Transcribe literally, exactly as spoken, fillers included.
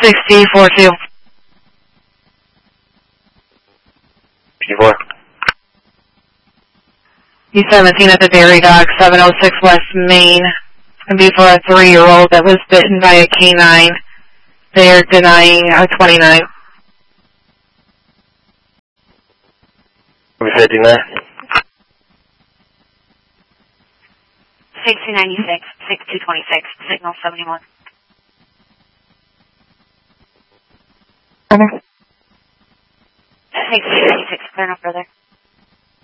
sixty four two. fifty-four. E seventeen at the Dairy Dock, seven oh six West Main. It's going to be for a three-year-old that was bitten by a canine. They are denying a twenty-nine. fifty-nine. sixty ninety-six, sixty twenty-six, signal seventy-one. Okay. sixty ninety-six, clear enough, brother.